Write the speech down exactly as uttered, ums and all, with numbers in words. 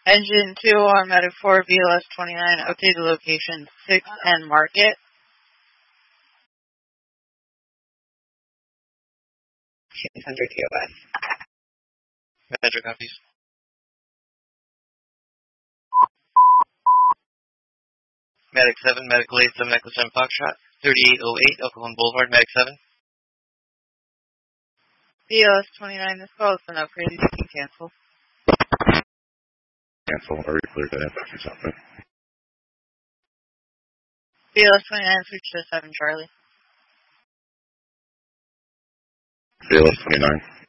Engine two on Medic four, B L S twenty-nine, update the location six and Market. six hundred T O S. Metro copies. Medic seven, Medical eight, seven Echo seven Foxtrot, thirty-eight oh eight, El Cajon Boulevard, Medic seven. B L S twenty-nine, this call has been upgraded, you can cancel. Cancel, or clear the effects or something. B L S twenty-nine, switch to seven Charlie. B L S twenty-nine.